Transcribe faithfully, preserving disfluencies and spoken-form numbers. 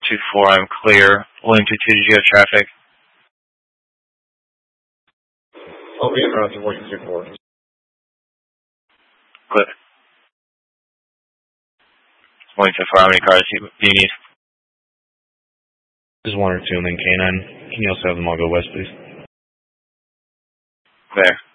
two four, I'm clear. William two two, did you have traffic? Oh, yeah, around William two four. Good. William two four, how many cars do you, do you need? Just one or two and then K nine. Can you also have them all go west, please? There.